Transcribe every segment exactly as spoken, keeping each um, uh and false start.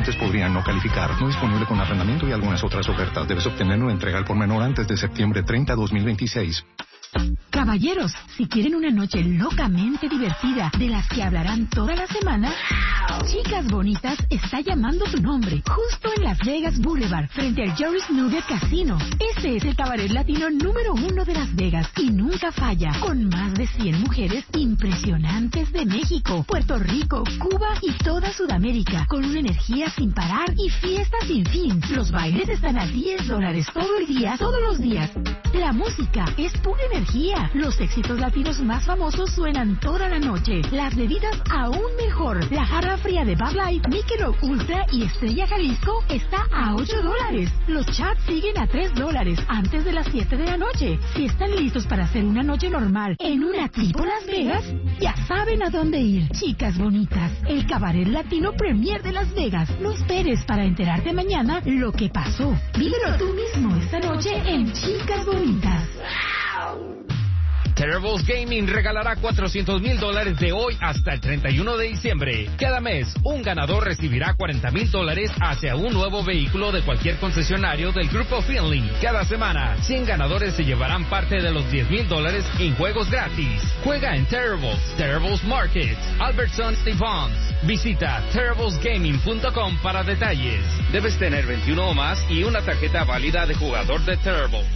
clientes podrían no calificar. No disponible con arrendamiento y algunas otras ofertas. Debes obtener una entrega al por menor antes de septiembre treinta, dos mil veintiséis. Caballeros, si quieren una noche locamente divertida, de las que hablarán toda la semana, Chicas Bonitas está llamando tu nombre, justo en Las Vegas Boulevard, frente al Joris Nugget Casino. Este es el cabaret latino número uno de Las Vegas y nunca falla, con más de cien mujeres impresionantes de México, Puerto Rico, Cuba y toda Sudamérica, con una energía sin parar y fiestas sin fin. Los bailes están a diez dólares todo el día, todos los días. La música es pura energía. Los éxitos latinos más famosos suenan toda la noche. Las bebidas aún mejor. La jarra fría de Bud Light, Michelob Ultra y Estrella Jalisco está a ocho dólares. Los chats siguen a tres dólares antes de las siete de la noche. Si están listos para hacer una noche normal en una tipo Las Vegas, ya saben a dónde ir. Chicas Bonitas, el cabaret latino premier de Las Vegas. No esperes para enterarte mañana lo que pasó. Vívelo tú mismo esta noche en Chicas Bonitas. Terribles Gaming regalará cuatrocientos mil dólares de hoy hasta el treinta y uno de diciembre. Cada mes, un ganador recibirá cuarenta mil dólares hacia un nuevo vehículo de cualquier concesionario del grupo Finley. Cada semana, cien ganadores se llevarán parte de los diez mil dólares en juegos gratis. Juega en Terribles, Terribles Markets, Albertson y Vons. Visita terribles gaming punto com para detalles. Debes tener veintiuno o más y una tarjeta válida de jugador de Terribles.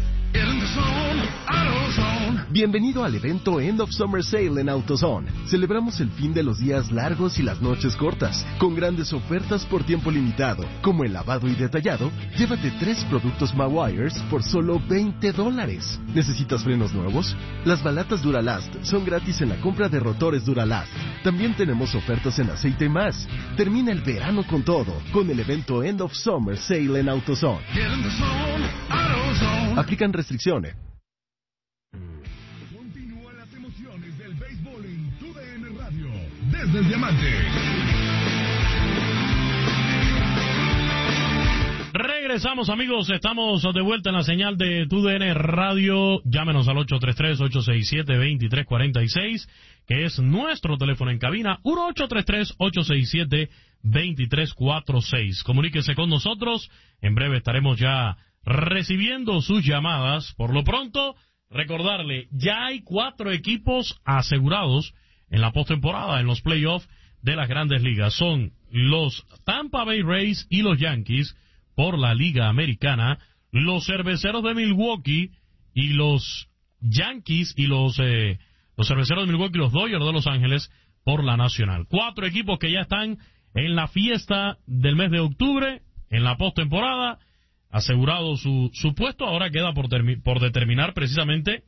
Bienvenido al evento End of Summer Sale en AutoZone. Celebramos el fin de los días largos y las noches cortas, con grandes ofertas por tiempo limitado, como el lavado y detallado. Llévate tres productos Mawires por solo veinte dólares. ¿Necesitas frenos nuevos? Las balatas Duralast son gratis en la compra de rotores Duralast. También tenemos ofertas en aceite y más. Termina el verano con todo, con el evento End of Summer Sale en AutoZone. Aplican restricciones. Continúan las emociones del béisbol en T D N Radio, desde el Diamante. Regresamos, amigos, estamos de vuelta en la señal de T D N Radio. Llámenos al ocho tres tres, ocho seis siete, dos tres cuatro seis, que es nuestro teléfono en cabina, uno ocho tres tres, ocho seis siete, dos tres cuatro seis. Comuníquese con nosotros, en breve estaremos ya recibiendo sus llamadas. Por lo pronto, recordarle, ya hay cuatro equipos asegurados en la postemporada, en los playoffs de las Grandes Ligas. Son los Tampa Bay Rays y los Yankees por la Liga Americana, los Cerveceros de Milwaukee y los Yankees y los eh, los Cerveceros de Milwaukee y los Dodgers de Los Ángeles por la Nacional. Cuatro equipos que ya están en la fiesta del mes de octubre, en la postemporada, asegurado su, su puesto. Ahora queda por, termi- por determinar precisamente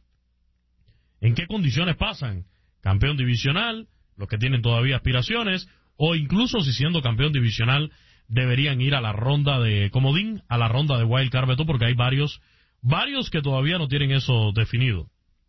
en qué condiciones pasan. Campeón divisional, los que tienen todavía aspiraciones, o incluso si siendo campeón divisional deberían ir a la ronda de comodín, a la ronda de wild card, porque hay varios, varios que todavía no tienen eso definido.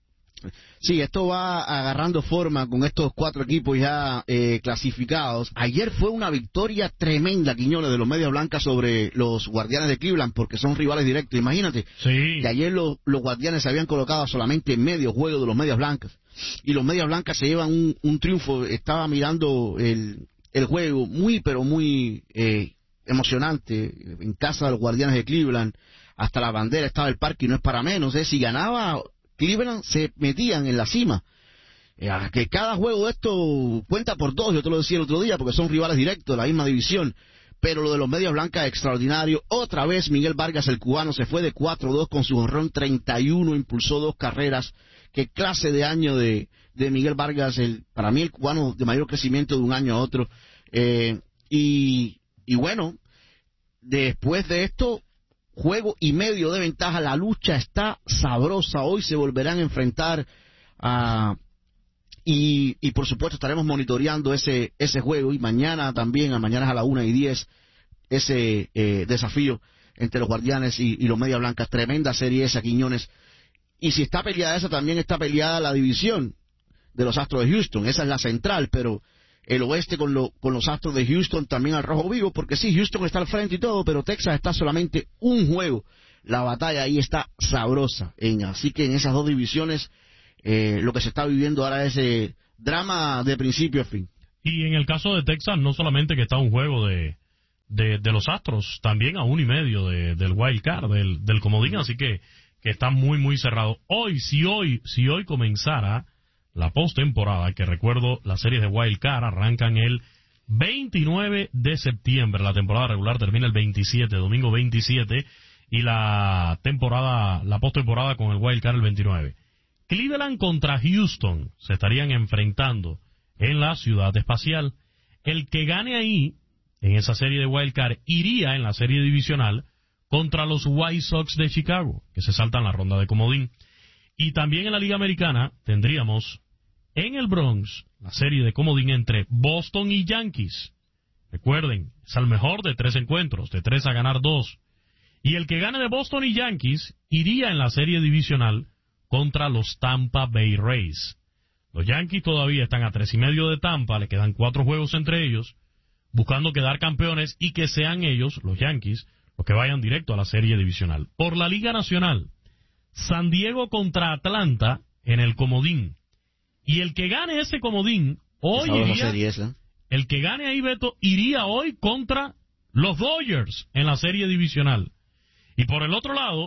Sí, esto va agarrando forma con estos cuatro equipos ya eh, clasificados. Ayer fue una victoria tremenda, Quiñones, de los Medias Blancas sobre los Guardianes de Cleveland, porque son rivales directos. Imagínate sí. que ayer los, los Guardianes se habían colocado solamente en medio juego de los Medias Blancas, y los Medias Blancas se llevan un, un triunfo. Estaba mirando el, el juego muy, pero muy eh, emocionante en casa de los Guardianes de Cleveland. Hasta la bandera estaba el parque y no es para menos. ¿eh? Si ganaba Cleveland, se metían en la cima. Eh, que cada juego de esto cuenta por dos, yo te lo decía el otro día, porque son rivales directos de la misma división. Pero lo de los Medias Blancas es extraordinario. Otra vez Miguel Vargas, el cubano, se fue de cuatro dos con su jonrón treinta y uno, impulsó dos carreras. Qué clase de año de, de Miguel Vargas, el, para mí el cubano de mayor crecimiento de un año a otro. Eh, y, y bueno, después de esto, juego y medio de ventaja, la lucha está sabrosa. Hoy se volverán a enfrentar a, y, y por supuesto estaremos monitoreando ese ese juego, y mañana también, a mañana a la una y diez, ese eh, desafío entre los Guardianes y, y los Medias Blancas. Tremenda serie esa, Quiñones. Y si está peleada esa, también está peleada la división de los Astros de Houston. Esa es la central, pero el oeste con, lo, con los Astros de Houston también al rojo vivo, porque sí, Houston está al frente y todo, pero Texas está solamente un juego. La batalla ahí está sabrosa. En, así que en esas dos divisiones eh, lo que se está viviendo ahora es eh, drama de principio a fin. Y en el caso de Texas, no solamente que está un juego de, de, de los Astros, también a uno y medio de, del wild card, del, del comodín, así que, que está muy, muy cerrado. Hoy, si hoy, si hoy comenzara la postemporada, que recuerdo, las series de wild card arrancan el veintinueve de septiembre, la temporada regular termina el veintisiete, domingo veintisiete, y la temporada, la postemporada con el wild card el veintinueve. Cleveland contra Houston se estarían enfrentando en la ciudad espacial. El que gane ahí, en esa serie de wild card, iría en la serie divisional contra los White Sox de Chicago, que se saltan la ronda de comodín. Y también en la Liga Americana tendríamos en el Bronx la serie de comodín entre Boston y Yankees. Recuerden, es el mejor de tres encuentros, de tres a ganar dos. Y el que gane de Boston y Yankees iría en la serie divisional contra los Tampa Bay Rays. Los Yankees todavía están a tres y medio de Tampa, le quedan cuatro juegos entre ellos, buscando quedar campeones y que sean ellos, los Yankees, los que vayan directo a la serie divisional. Por la Liga Nacional, San Diego contra Atlanta en el comodín. Y el que gane ese comodín, hoy iría, esa. el que gane ahí, Beto, iría hoy contra los Dodgers en la serie divisional. Y por el otro lado,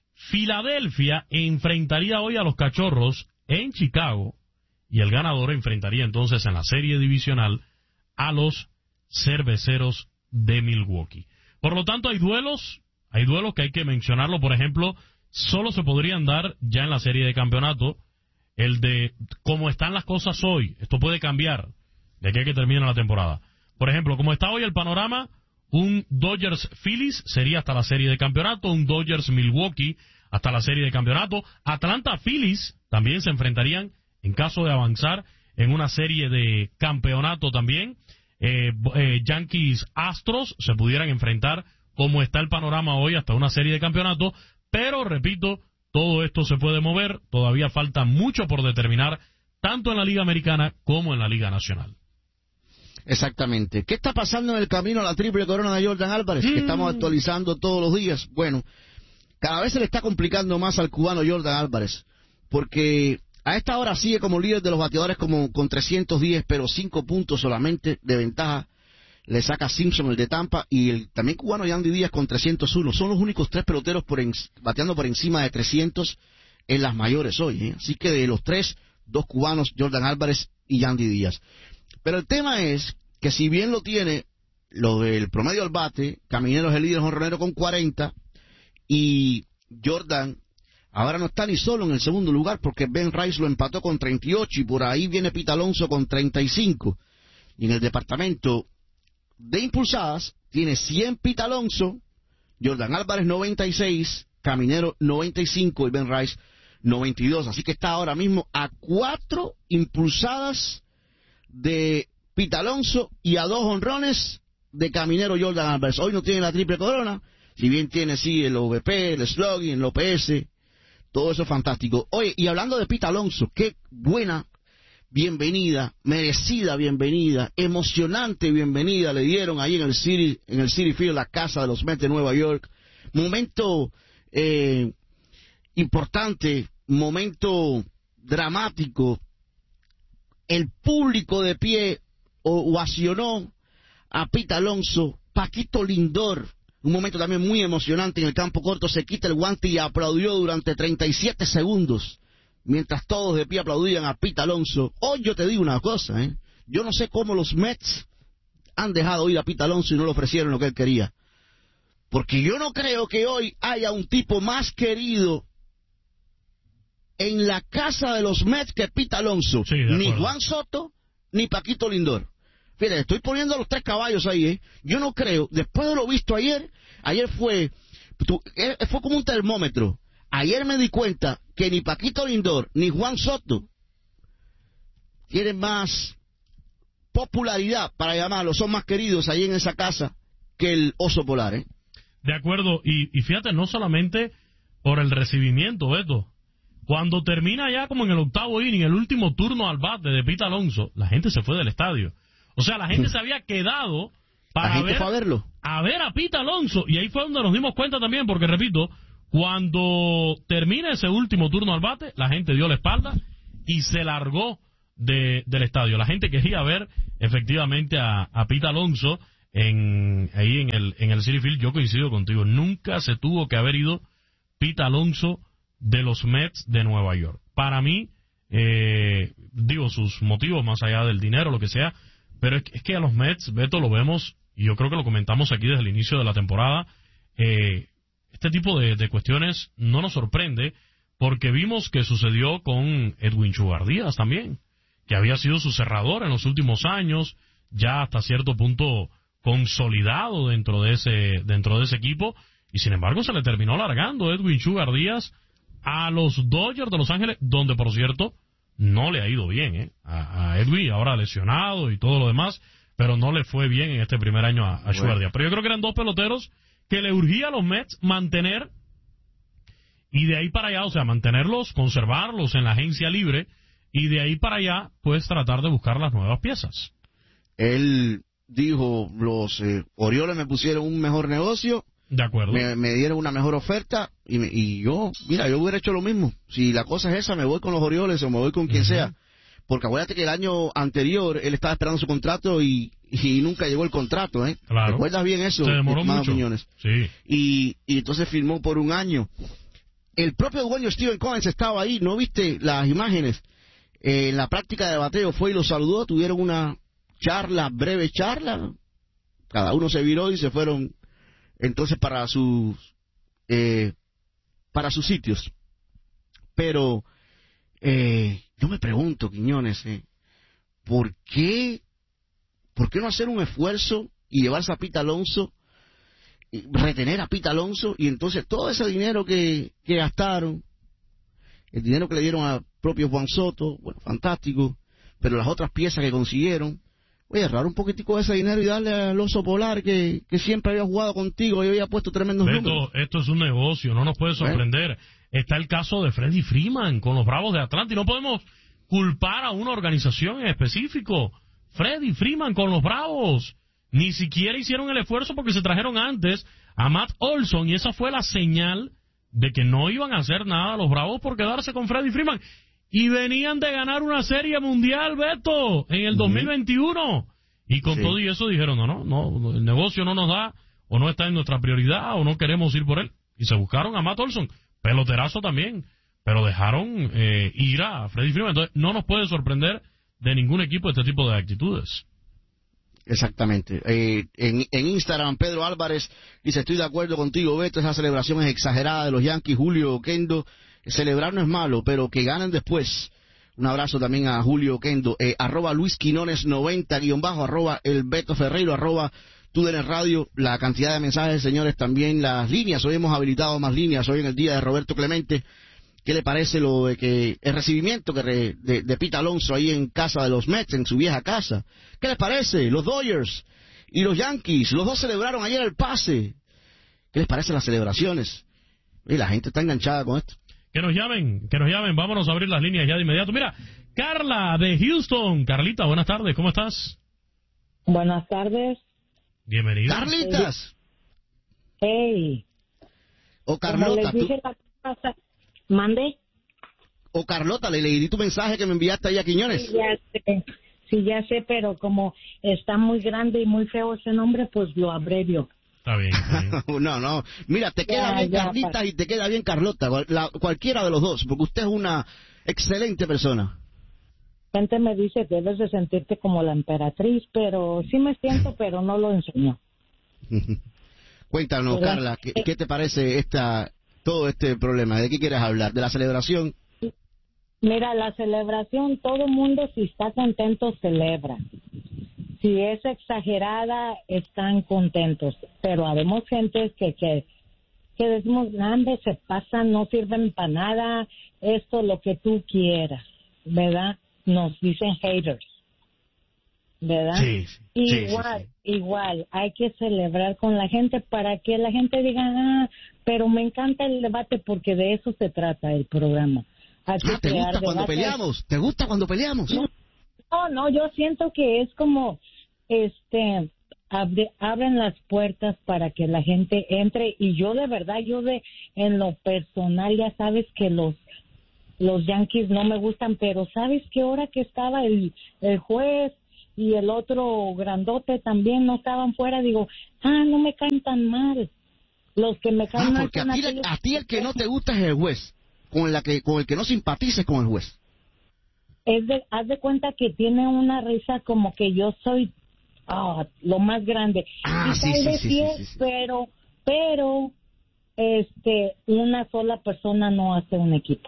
Filadelfia enfrentaría hoy a los Cachorros en Chicago, y el ganador enfrentaría entonces en la serie divisional a los Cerveceros de Milwaukee. Por lo tanto, hay duelos, hay duelos que hay que mencionarlo. Por ejemplo, solo se podrían dar ya en la serie de campeonato el de cómo están las cosas hoy. Esto puede cambiar de aquí a que termine la temporada. Por ejemplo, como está hoy el panorama, un Dodgers-Phillies sería hasta la serie de campeonato, un Dodgers-Milwaukee hasta la serie de campeonato. Atlanta-Phillies también se enfrentarían en caso de avanzar en una serie de campeonato también. Eh, eh, Yankees-Astros se pudieran enfrentar como está el panorama hoy hasta una serie de campeonato, pero repito, todo esto se puede mover, todavía falta mucho por determinar, tanto en la Liga Americana como en la Liga Nacional. Exactamente. ¿Qué está pasando en el camino a la triple corona de Jordan Álvarez? Mm. Que estamos actualizando todos los días. Bueno, cada vez se le está complicando más al cubano Jordan Álvarez, porque a esta hora sigue como líder de los bateadores como con trescientos diez, pero cinco puntos solamente de ventaja le saca Simpson, el de Tampa, y el también cubano Yandy Díaz con trescientos uno. Son los únicos tres peloteros por en, bateando por encima de trescientos en las mayores hoy, ¿eh? Así que de los tres, dos cubanos, Jordan Álvarez y Yandy Díaz. Pero el tema es que si bien lo tiene lo del promedio al bate, Caminero es el líder jonronero con cuarenta, y Jordan ahora no está ni solo en el segundo lugar porque Ben Rice lo empató con treinta y ocho, y por ahí viene Pete Alonso con treinta y cinco. Y en el departamento de impulsadas tiene cien Pete Alonso, Jordan Álvarez noventa y seis, Caminero noventa y cinco y Ben Rice noventa y dos. Así que está ahora mismo a cuatro impulsadas de Pete Alonso y a dos honrones de Caminero Jordan Álvarez. Hoy no tiene la triple corona, si bien tiene sí el O V P, el slugging, el O P S, todo eso es fantástico. Oye, y hablando de Pete Alonso, qué buena bienvenida, merecida bienvenida, emocionante bienvenida le dieron ahí en el City, en el Citi Field, la casa de los Mets de Nueva York. Momento eh, importante, momento dramático. El público de pie ovacionó a Pete Alonso. Paquito Lindor, un momento también muy emocionante en el campo corto, se quita el guante y aplaudió durante treinta y siete segundos, mientras todos de pie aplaudían a Pete Alonso. Hoy yo te digo una cosa, ¿eh? Yo no sé cómo los Mets han dejado ir a Pete Alonso y no le ofrecieron lo que él quería. Porque yo no creo que hoy haya un tipo más querido en la casa de los Mets que Pete Alonso. Sí, ni Juan Soto, ni Paquito Lindor. Fíjate, estoy poniendo los tres caballos ahí, ¿eh? Yo no creo, después de lo visto ayer, ayer fue, tu, fue como un termómetro. Ayer me di cuenta que ni Paquito Lindor ni Juan Soto tienen más popularidad, para llamarlo, son más queridos ahí en esa casa que el oso polar, ¿eh? De acuerdo, y, y fíjate, no solamente por el recibimiento, Beto. Cuando termina ya como en el octavo inning, el último turno al bate de Pete Alonso, la gente se fue del estadio. O sea, la gente se había quedado para ver, fue a verlo. a ver a Pete Alonso, y ahí fue donde nos dimos cuenta también, porque repito, cuando termina ese último turno al bate, la gente dio la espalda y se largó de, del estadio. La gente quería ver efectivamente a, a Pete Alonso en ahí en el en el Citi Field. Yo coincido contigo, nunca se tuvo que haber ido Pete Alonso de los Mets de Nueva York. Para mí, eh, digo, sus motivos más allá del dinero, lo que sea, pero es que, es que a los Mets, Beto, lo vemos, y yo creo que lo comentamos aquí desde el inicio de la temporada, eh, este tipo de, de cuestiones no nos sorprende, porque vimos que sucedió con Edwin Chugar Díaz también, que había sido su cerrador en los últimos años, ya hasta cierto punto consolidado dentro de ese dentro de ese equipo, y sin embargo se le terminó largando Edwin Chugar Díaz a los Dodgers de Los Ángeles, donde por cierto no le ha ido bien, ¿eh? a, a Edwin, ahora lesionado y todo lo demás, pero no le fue bien en este primer año a, a Chugar Díaz. Pero yo creo que eran dos peloteros que le urgía a los Mets mantener, y de ahí para allá, o sea, mantenerlos, conservarlos en la agencia libre, y de ahí para allá, pues tratar de buscar las nuevas piezas. Él dijo, los eh, Orioles me pusieron un mejor negocio, de acuerdo, me, me dieron una mejor oferta, y, me, y yo, mira, yo hubiera hecho lo mismo. Si la cosa es esa, me voy con los Orioles o me voy con quien uh-huh. sea. Porque acuérdate que el año anterior él estaba esperando su contrato y, y nunca llegó el contrato, ¿eh? Claro. ¿Recuerdas bien eso? Se demoró mucho. Opiniones. Sí. Y, y entonces firmó por un año. El propio dueño Steven Cohen estaba ahí, ¿no viste las imágenes? Eh, en la práctica de bateo fue y lo saludó, tuvieron una charla, breve charla, cada uno se viró y se fueron entonces para sus eh, para sus sitios. Pero eh, yo me pregunto, Quiñones, eh, ¿por qué por qué no hacer un esfuerzo y llevarse a Pete Alonso, y retener a Pete Alonso, y entonces todo ese dinero que, que gastaron, el dinero que le dieron a propio Juan Soto, bueno, fantástico, pero las otras piezas que consiguieron, oye, agarrar un poquitico de ese dinero y darle al oso polar que, que siempre había jugado contigo y había puesto tremendos Beto, números. Esto es un negocio, no nos puede sorprender. ¿Eh? Está el caso de Freddie Freeman con los Bravos de Atlanta, y no podemos culpar a una organización en específico. Freddie Freeman con los Bravos ni siquiera hicieron el esfuerzo porque se trajeron antes a Matt Olson, y esa fue la señal de que no iban a hacer nada los Bravos por quedarse con Freddie Freeman. Y venían de ganar una serie mundial, Beto, en el dos mil veintiuno. Y con sí. todo y eso dijeron, no, no, no, el negocio no nos da, o no está en nuestra prioridad, o no queremos ir por él. Y se buscaron a Matt Olson, peloterazo también, pero dejaron eh, ir a Freddie Freeman. Entonces, no nos puede sorprender de ningún equipo este tipo de actitudes. Exactamente. Eh, en, en Instagram, Pedro Álvarez dice, estoy de acuerdo contigo, Beto, esa celebración es exagerada de los Yankees. Julio Oquendo, celebrar no es malo, pero que ganen después. Un abrazo también a Julio Oquendo. Eh, arroba Luis Quinones noventa, guión bajo, arroba el Beto Ferreiro, arroba T U D N Radio. La cantidad de mensajes, señores, también las líneas. Hoy hemos habilitado más líneas, hoy en el día de Roberto Clemente. ¿Qué le parece lo de que el recibimiento que re, de, de Pete Alonso ahí en casa de los Mets, en su vieja casa? ¿Qué les parece? Los Dodgers y los Yankees, los dos celebraron ayer el pase. ¿Qué les parecen las celebraciones? Y la gente está enganchada con esto. Que nos llamen, que nos llamen, vámonos a abrir las líneas ya de inmediato. Mira, Carla de Houston. Carlita, buenas tardes, ¿cómo estás? Buenas tardes. Bienvenida. Carlitas. Hey. O Carlota. Como les dije la casa, mande. O Carlota, le leí tu mensaje que me enviaste ahí a Quiñones. Sí, ya sé, sí, ya sé, pero como está muy grande y muy feo ese nombre, pues lo abrevio. Está bien, está bien. No, no. Mira, te queda ya, bien ya, Carlita para... y te queda bien Carlota. La, cualquiera de los dos, porque usted es una excelente persona. Gente me dice que debes de sentirte como la emperatriz, pero sí me siento, pero no lo enseño. Cuéntanos, ¿verdad? Carla, ¿qué, ¿qué te parece esta todo este problema? ¿De qué quieres hablar? ¿De la celebración? Mira, la celebración, todo el mundo si está contento celebra. Si es exagerada, están contentos. Pero habemos gente que, que, que decimos, grande, se pasan, no sirven para nada, esto, lo que tú quieras, ¿verdad? Nos dicen haters, ¿verdad? Sí, sí, igual, sí, sí. igual, hay que celebrar con la gente para que la gente diga, ah, pero me encanta el debate porque de eso se trata el programa. Ah, ¿te gusta cuando peleamos? ¿Te gusta cuando peleamos? No, no, no, yo siento que es como, este, abre, abren las puertas para que la gente entre, y yo de verdad, yo de, en lo personal, ya sabes que los los Yankees no me gustan, pero ¿sabes qué hora que estaba el, el juez y el otro grandote también no estaban fuera, digo, ah, no me caen tan mal. Los que me caen ah, mal porque a son ti, aquellos... a ti el que no te gusta es el juez, con, la que, con el que no simpatices con el juez. Es de, haz de cuenta que tiene una risa como que yo soy oh, lo más grande. Ah, y sí, tal sí, vez sí, sí sí, es, sí, sí. pero, pero, este, una sola persona no hace un equipo.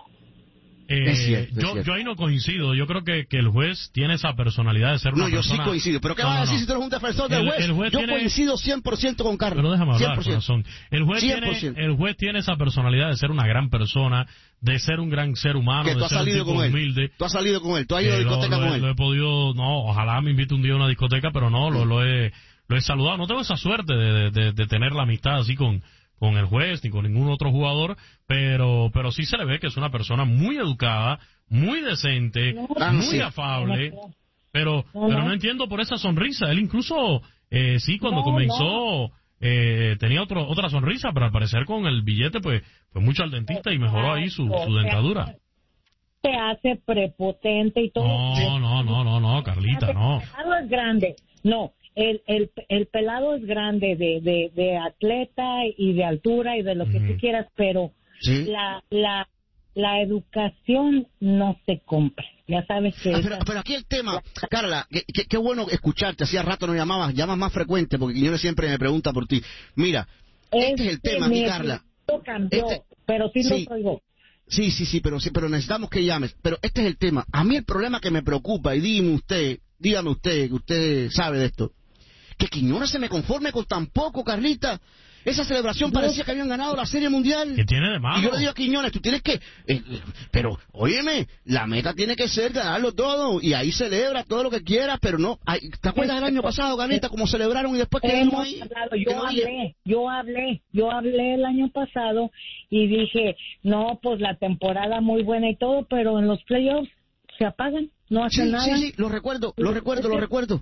Eh, Es cierto, es yo, cierto. yo ahí no coincido. Yo creo que, que el juez tiene esa personalidad de ser una No, yo persona... sí coincido. ¿Pero qué No, vas a no, decir no. si tú eres un defensor del El- juez? el juez Yo tiene- coincido cien por ciento con Carlos. Pero déjame hablar, cien por ciento. corazón. El juez, cien por tiene, ciento. el juez tiene esa personalidad de ser una gran persona, de ser un gran ser humano, Que tú de has ser un salido tipo con él. humilde. Tú has salido con él. Tú has ido a Eh, lo, discoteca lo con he, él. lo he podido, no, ojalá me invite un día a una discoteca, pero no, lo, lo he lo he saludado. No tengo esa suerte de, de, de tener la amistad así con, con el juez ni con ningún otro jugador, pero pero sí se le ve que es una persona muy educada, muy decente, Ah, muy sí. afable, pero No, pero no. no entiendo por esa sonrisa. Él incluso, eh, sí, cuando No, comenzó... Eh, tenía otro, otra sonrisa, pero al parecer con el billete pues fue mucho al dentista y mejoró ahí su, su dentadura. Se hace prepotente y todo. No, no, no, no, no, Carlita, no. El pelado es grande. No, el, el, el pelado es grande de, de, de atleta y de altura y de lo que Ujú. tú quieras, pero Sí. la, la, la educación no se compra. Ya sabes que... Ah, pero, esa- pero aquí el tema, Carla, qué, qué- qué bueno escucharte. Hacía rato no llamabas, llamas más frecuente porque Quiñones siempre me pregunta por ti. Mira, este es el tema aquí, mi Carla. estilo cambió, Este- pero sí, sí. lo oigo. Sí, sí, sí, pero sí, pero necesitamos que llames. Pero este es el tema. A mí el problema que me preocupa, y dígame usted, dígame usted, que usted sabe de esto, que Quiñones se me conforme con tan poco, Carlita. Esa celebración parecía que habían ganado la Serie Mundial. ¿Qué tiene de malo? Y yo le digo a Quiñones, tú tienes que... eh, pero, óyeme, la meta tiene que ser ganarlo todo, y ahí celebra todo lo que quieras, pero no... ay, ¿te acuerdas del año pasado, Carlita, cómo celebraron y después quedamos Hemos ahí? hablado, que yo no había- hablé, yo hablé, yo hablé el año pasado y dije, no, pues la temporada muy buena y todo, pero en los playoffs se apagan, no hacen Sí, nada. sí, sí, lo recuerdo, lo recuerdo, lo recuerdo.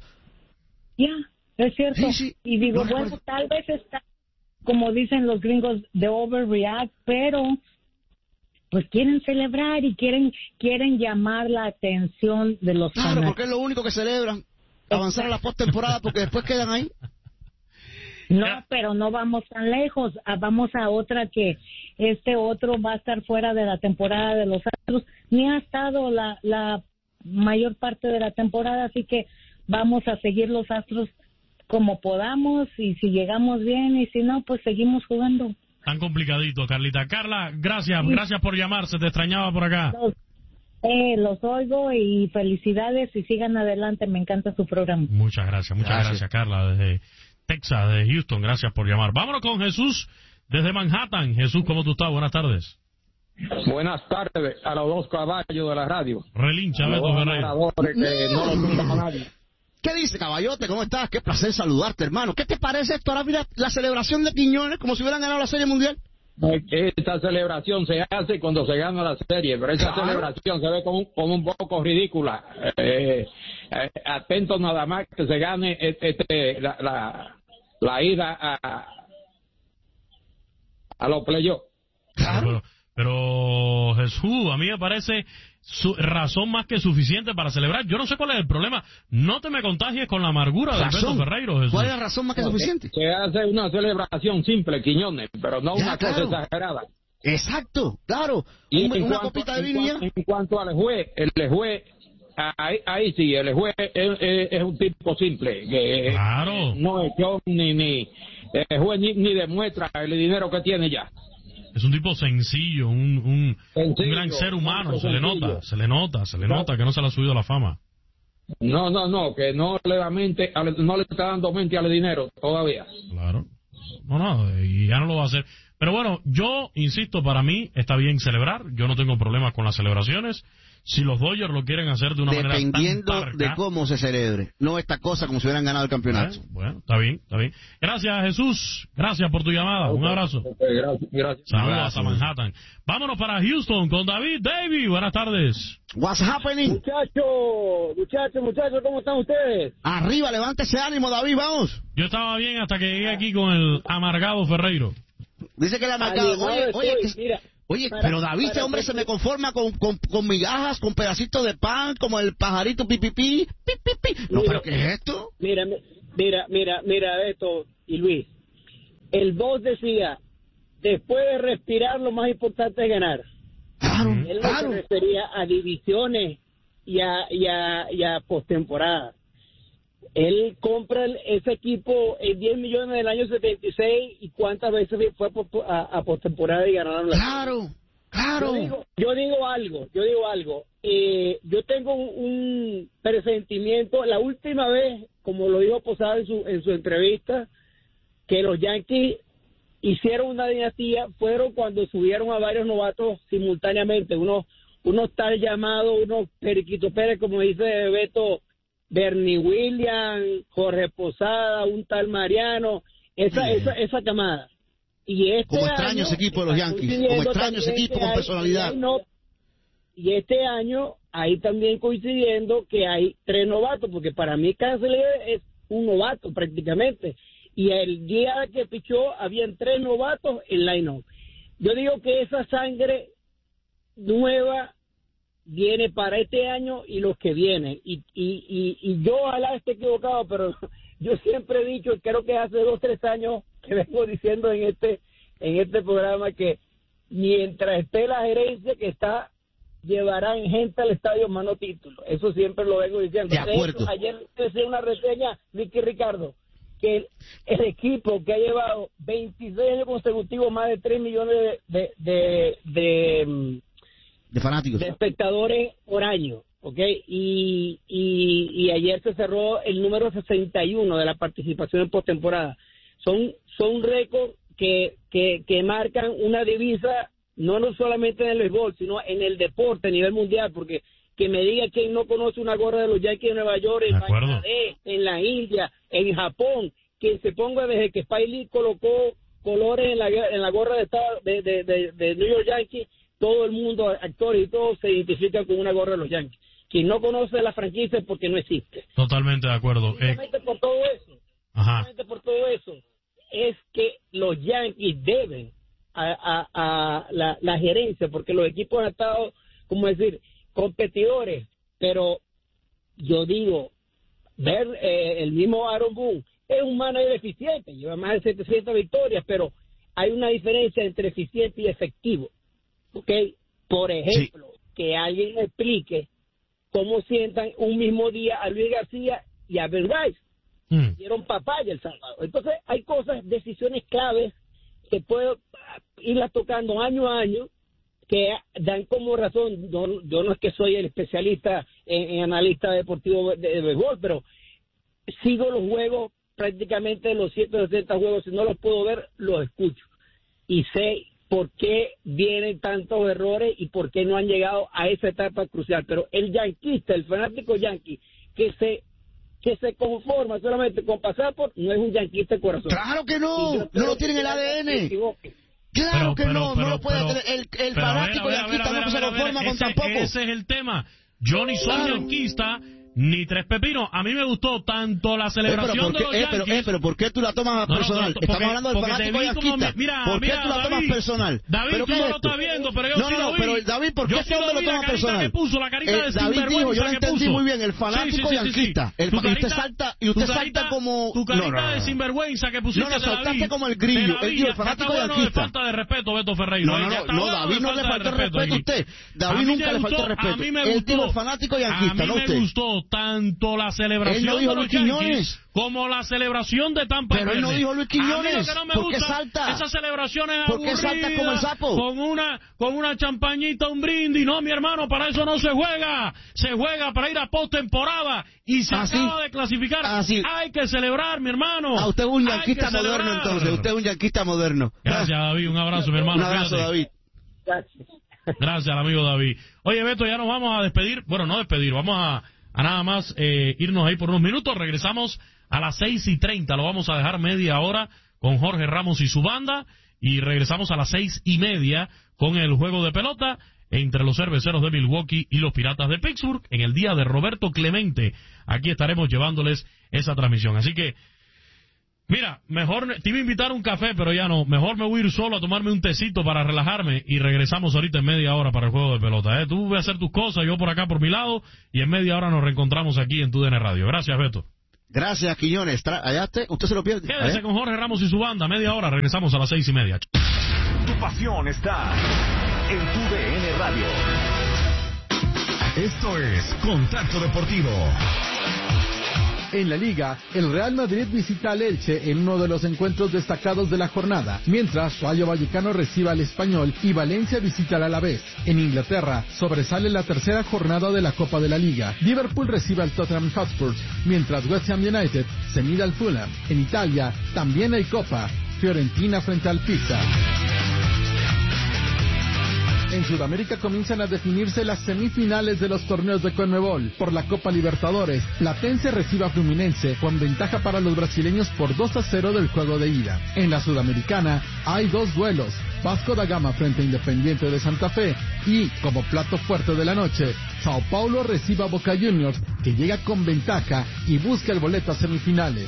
Ya, es cierto. Sí, sí, y digo, lo bueno, recuerdo. tal vez está, como dicen los gringos, de overreact, pero pues quieren celebrar y quieren quieren llamar la atención de los Claro, fanáticos. porque es lo único que celebran. Avanzar a la postemporada porque después quedan ahí. No, pero no vamos tan lejos. Ah, vamos a otra que este otro va a estar fuera de la temporada de los Astros. Ni ha estado la, la mayor parte de la temporada, así que vamos a seguir los Astros como podamos y si llegamos bien y si no, pues seguimos jugando. Tan complicadito, Carlita. Carla, gracias, gracias por llamar. Se te extrañaba por acá. Los, eh, los oigo y felicidades y sigan adelante. Me encanta su programa. Muchas gracias, muchas gracias, Gracias. Carla, desde Texas, de Houston. Gracias por llamar. Vámonos con Jesús desde Manhattan. Jesús, ¿cómo tú estás? Buenas tardes. Buenas tardes a los dos caballos de la radio. Relincha, A los Beto dos Ferreira. narradores que no lo tumba a nadie. ¿Qué dice, caballote? ¿Cómo estás? Qué placer saludarte, hermano. ¿Qué te parece esto? Ahora mira la celebración de Quiñones como si hubieran ganado la Serie Mundial. Esta celebración se hace cuando se gana la serie, pero esa Claro. celebración se ve como un, como un poco ridícula. Eh, eh, atento nada más que se gane este, la, la, la ida a, a los playoffs. Pero, pero Jesús, a mí me parece su, razón más que suficiente para celebrar. Yo no sé cuál es el problema. No te me contagies con la amargura del Beto Razón. Ferreiro, Jesús. ¿Cuál es la razón más que suficiente? Se hace una celebración simple, Quiñones, pero no Ya, una claro. cosa exagerada. Exacto, claro. Y Un- en una cuanto- copita de en vino y ya. cuanto- En cuanto al juez, el juez, ahí, ahí sí, el juez es, es- es un tipo simple, que Claro. no es yo ni, ni, el juez ni, ni demuestra el dinero que tiene ya. Es un tipo sencillo, un, un, Sencillo, un gran ser humano. un Se le sencillo. nota, se le nota, se le No. nota que no se le ha subido la fama. No, no, no, que no le da mente, al- no le está dando mente al dinero todavía. Claro. No, no, y ya no lo va a hacer. Pero bueno, yo insisto, para mí está bien celebrar. Yo no tengo problemas con las celebraciones. Si los Dodgers lo quieren hacer de una manera tan Dependiendo parca, de cómo se celebre. No esta cosa como si hubieran ganado el campeonato. Bueno, bueno, está bien, está bien. Gracias, Jesús. Gracias por tu llamada. Un abrazo. Ok, gracias, gracias. Saludos abrazo. hasta Manhattan. Vámonos para Houston con David. David, buenas tardes. What's happening? Muchachos, muchachos, muchachos, ¿cómo están ustedes? Arriba, levante ese ánimo, David, vamos. Yo estaba bien hasta que llegué aquí con el amargado Ferreiro. Dice que la marcado. Animado Oye, estoy, oye, que, mira. Oye, para, pero David, este hombre que... se me conforma con, con, con migajas, con pedacitos de pan, como el pajarito pipipi, pi, pi, pi. No, mira, pero ¿qué es esto? Mira, mira, mira, mira esto, y Luis. El boss decía, después de respirar, lo más importante es ganar. Claro, Él no claro. se refería a divisiones y a, y a, y a postemporada. Él compra el, ese equipo en diez millones del año setenta y seis y cuántas veces fue a, a postemporada y ganaron la Claro, claro. Yo digo, yo digo algo, yo digo algo. Eh, yo tengo un, un presentimiento, la última vez, como lo dijo Posada en su, en su entrevista, que los Yankees hicieron una dinastía fueron cuando subieron a varios novatos simultáneamente, unos unos tal llamados, unos Periquito Pérez, como dice Beto, Bernie Williams, Jorge Posada, un tal Mariano, esa sí. esa esa camada. Y este como extraño ese equipo de los Yankees, como extraño ese equipo con hay, personalidad. No, y este año, ahí también coincidiendo que hay tres novatos, porque para mí Canseller es un novato prácticamente. Y el día que pichó, habían tres novatos en line-up. Yo digo que esa sangre nueva viene para este año y los que vienen. Y, y, y, y yo ojalá esté equivocado, pero yo siempre he dicho, creo que hace dos, tres años que vengo diciendo en este, en este programa que mientras esté la gerencia que está, llevarán gente al estadio más no títulos. Eso siempre lo vengo diciendo. De acuerdo. De hecho, ayer hice una reseña, Vicky Ricardo, que el, el equipo que ha llevado veintiséis años consecutivos más de tres millones de de, de, de, de fanáticos, de espectadores por año, ¿ok? Y, y, y ayer se cerró el número sesenta y uno de la participación en postemporada. Son son récords que, que, que marcan una divisa, no, no solamente en el béisbol, sino en el deporte a nivel mundial, porque que me diga quién no conoce una gorra de los Yankees de Nueva York, en Bangladesh, en la India, en Japón, que se ponga desde que Spike Lee colocó colores en la, en la gorra de, de, de, de, de New York Yankees, todo el mundo, actores y todos se identifican con una gorra de los Yankees. Quien no conoce la franquicia es porque no existe. Totalmente de acuerdo. Simplemente eh... por todo eso, Ajá. simplemente por todo eso, es que los Yankees deben a, a, a la, la gerencia, porque los equipos han estado, como decir, competidores, pero yo digo, ver eh, el mismo Aaron Boone es un manager eficiente, lleva más de setecientas victorias, pero hay una diferencia entre eficiente y efectivo, ¿ok? Por ejemplo, sí. que alguien me explique cómo sientan un mismo día a Luis García y a Ben Rice, mm. dieron papaya el sábado. Entonces hay cosas, decisiones claves que puedo irlas tocando año a año, que dan como razón, yo, yo no es que soy el especialista en, en analista deportivo de, de béisbol, pero sigo los juegos, prácticamente los ciento sesenta juegos, si no los puedo ver, los escucho. Y sé por qué vienen tantos errores y por qué no han llegado a esa etapa crucial. Pero el yanquista, el fanático yanqui, que se que se conforma solamente con pasar por, no es un yanquista de corazón. ¡Claro que no! ¡No lo tienen el A D N! Claro pero, que pero, no, pero, no lo puede pero, tener. El, el pero, fanático a ver, a ver, yanquista a ver, no se a ver, conforma a ver, con ese, tampoco. Ese es el tema. Yo ni soy claro. yanquista, ni tres pepinos. A mí me gustó tanto la celebración eh, pero, de los eh, pero, Yankees. eh, pero ¿por qué tú la tomas no, personal? No, no, porque, Estamos hablando del fanático yanquista. Mira, ¿Por qué mira, tú la David, tomas personal? David, ¿Pero tú qué no es lo esto? estás viendo, pero yo no, sí no, lo vi. pero David, ¿por qué yo este hombre lo toma personal? Que puso, la carita eh, de David dijo, yo lo entendí puso. muy bien, el fanático sí, sí, sí, yanquista. Sí, sí. El, Tu y usted carita, salta, y usted tu carita, salta como... Tu carita no, no, no. de sinvergüenza que pusiste. No, no, saltaste David, como el grillo, el, el fanático bueno yanquista. De falta de respeto, Beto Ferreira. No, no, no, no, David no le falta el respeto a usted. David nunca le faltó el respeto. A mí me Él dijo el fanático yanquista, no usted. A mí me gustó tanto la celebración él no dijo de los Luis Quiñones como la celebración de Tampa. Pero él no dijo Luis Quiñones. A mí lo que no me ¿Por qué gusta, salta? esas celebraciones ¿Por qué salta como el sapo? Con una, con una champañita, un brindis. No, mi hermano, para eso no se juega. Se juega para ir a postemporada y se ¿Así? acaba de clasificar. ¿Así? Hay que celebrar, mi hermano. Ah, usted es un yanquista moderno, entonces. Usted es un yanquista moderno. Gracias, David. Un abrazo, mi hermano. Un abrazo, Fíjate. David. Gracias. Gracias al amigo David. Oye, Beto, ya nos vamos a despedir. Bueno, no despedir, vamos a, a nada más eh, irnos ahí por unos minutos. Regresamos a las seis y treinta. Lo vamos a dejar media hora con Jorge Ramos y su banda. Y regresamos a las seis y media con el juego de pelota entre los Cerveceros de Milwaukee y los Piratas de Pittsburgh en el día de Roberto Clemente. Aquí estaremos llevándoles esa transmisión. Así que Mira, mejor te iba a invitar a un café, pero ya no. Mejor me voy a ir solo a tomarme un tecito para relajarme y regresamos ahorita en media hora para el juego de pelota. ¿eh? Tú voy a hacer tus cosas, yo por acá por mi lado, y en media hora nos reencontramos aquí en Tu D N Radio. Gracias, Beto. Gracias, Quiñones. Tra allá te, usted se lo pierde. Quédese allá. con Jorge Ramos y su banda. Media hora, regresamos a las seis y media. Tu pasión está en Tu D N Radio. Esto es Contacto Deportivo. En la Liga, el Real Madrid visita al Elche en uno de los encuentros destacados de la jornada, mientras Rayo Vallecano recibe al Español y Valencia visita al Alavés. En Inglaterra, sobresale la tercera jornada de la Copa de la Liga. Liverpool recibe al Tottenham Hotspur, mientras West Ham United se mide al Fulham. En Italia, también hay Copa, Fiorentina frente al Pisa. En Sudamérica comienzan a definirse las semifinales de los torneos de Conmebol. Por la Copa Libertadores, Platense recibe a Fluminense con ventaja para los brasileños por dos a cero del juego de ida. En la Sudamericana hay dos duelos, Vasco da Gama frente a Independiente de Santa Fe y, como plato fuerte de la noche, Sao Paulo recibe a Boca Juniors, que llega con ventaja y busca el boleto a semifinales.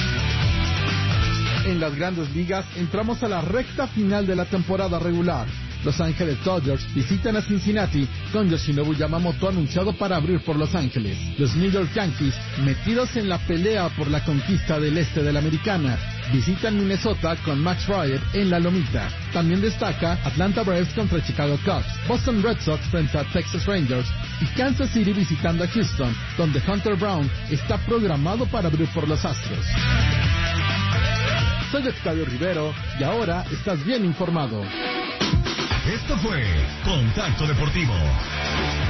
En las grandes ligas entramos a la recta final de la temporada regular. Los Ángeles Dodgers visitan a Cincinnati con Yoshinobu Yamamoto anunciado para abrir por Los Ángeles. Los New York Yankees, metidos en la pelea por la conquista del este de la Americana, visitan Minnesota con Max Fried en la lomita. También destaca Atlanta Braves contra Chicago Cubs, Boston Red Sox frente a Texas Rangers y Kansas City visitando a Houston, donde Hunter Brown está programado para abrir por los Astros. Soy Octavio Rivero y ahora estás bien informado. Esto fue Contacto Deportivo.